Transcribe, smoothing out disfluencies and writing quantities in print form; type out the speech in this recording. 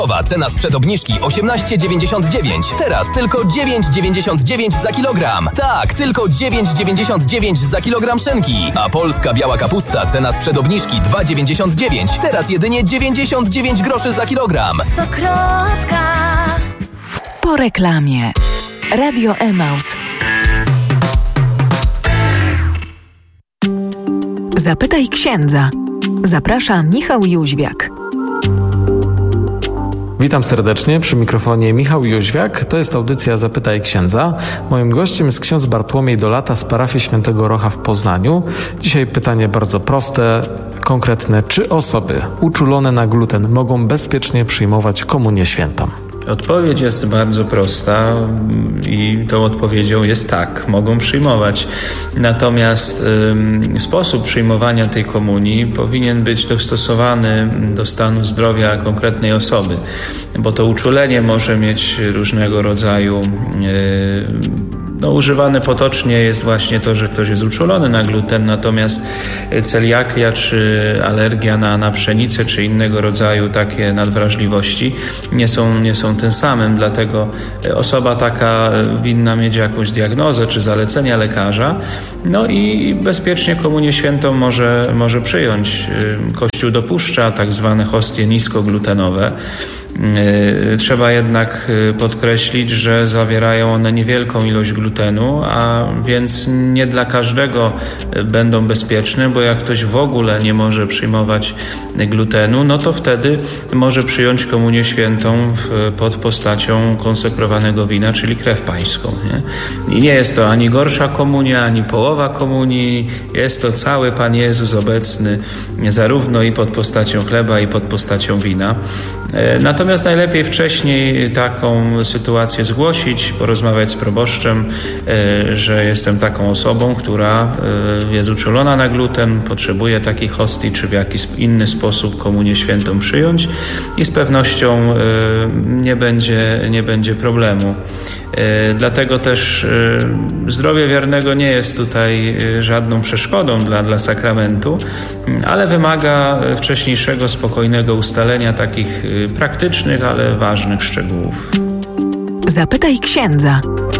Cena sprzed obniżki 18,99. Teraz tylko 9,99 za kilogram. Tak, tylko 9,99 za kilogram szynki. A polska biała kapusta cena sprzed obniżki 2,99. Teraz jedynie 99 groszy za kilogram. Stokrotka. Po reklamie. Radio Emaus. Zapytaj księdza. Zaprasza Michał Jóźwiak. Witam serdecznie, przy mikrofonie Michał Jóźwiak. To jest audycja Zapytaj księdza. Moim gościem jest ksiądz Bartłomiej Dolata z parafii Świętego Rocha w Poznaniu. Dzisiaj pytanie bardzo proste, konkretne. Czy osoby uczulone na gluten mogą bezpiecznie przyjmować komunię świętą? Odpowiedź jest bardzo prosta i tą odpowiedzią jest tak, mogą przyjmować. Natomiast sposób przyjmowania tej komunii powinien być dostosowany do stanu zdrowia konkretnej osoby, bo to uczulenie może mieć różnego rodzaju używane potocznie jest właśnie to, że ktoś jest uczulony na gluten, natomiast celiakia czy alergia na pszenicę czy innego rodzaju takie nadwrażliwości nie są tym samym, dlatego osoba taka winna mieć jakąś diagnozę czy zalecenia lekarza, no i bezpiecznie komunię świętą może przyjąć. Kościół dopuszcza tak zwane hostie niskoglutenowe. Trzeba jednak podkreślić, że zawierają one niewielką ilość glutenu, a więc nie dla każdego będą bezpieczne, bo jak ktoś w ogóle nie może przyjmować glutenu, no to wtedy może przyjąć komunię świętą pod postacią konsekrowanego wina, czyli krew pańską. Nie? I nie jest to ani gorsza komunia, ani połowa komunii, jest to cały Pan Jezus obecny, zarówno i pod postacią chleba, i pod postacią wina. Natomiast najlepiej wcześniej taką sytuację zgłosić, porozmawiać z proboszczem, że jestem taką osobą, która jest uczulona na gluten, potrzebuje takich hostii, czy w jakiś inny sposób komunię świętą przyjąć i z pewnością nie będzie problemu. Dlatego też zdrowie wiernego nie jest tutaj żadną przeszkodą dla sakramentu, ale wymaga wcześniejszego, spokojnego ustalenia takich praktycznych, ale ważnych szczegółów. Zapytaj księdza.